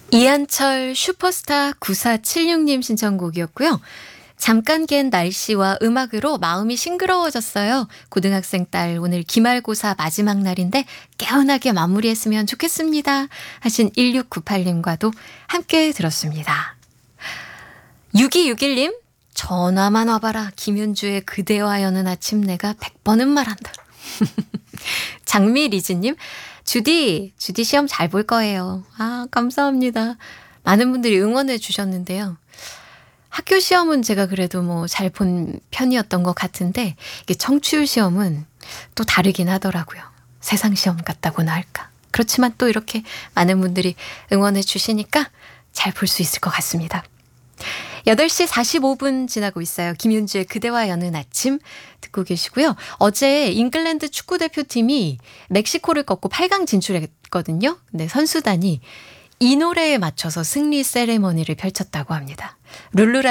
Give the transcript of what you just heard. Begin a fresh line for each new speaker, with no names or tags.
이한철 슈퍼스타 9476님 신청곡이었고요. 잠깐 갠 날씨와 음악으로 마음이 싱그러워졌어요. 고등학생 딸 오늘 기말고사 마지막 날인데 개운하게 마무리했으면 좋겠습니다. 하신 1698님과도 함께 들었습니다. 6261님 전화만 와봐라. 김윤주의 그대와 여는 아침 내가 100번은 말한다. 장미리즈님 주디 시험 잘 볼 거예요. 아, 감사합니다. 많은 분들이 응원해 주셨는데요. 학교 시험은 제가 그래도 뭐 잘 본 편이었던 것 같은데 이게 청취율 시험은 또 다르긴 하더라고요. 세상 시험 같다고나 할까. 그렇지만 또 이렇게 많은 분들이 응원해 주시니까 잘 볼 수 있을 것 같습니다. 8시 45분 지나고 있어요. 김윤주의 그대와 여는 아침 듣고 계시고요. 어제 잉글랜드 축구대표팀이 멕시코를 꺾고 8강 진출했거든요. 근데 선수단이 이 노래에 맞춰서 승리 세레머니를 펼쳤다고 합니다. 룰루라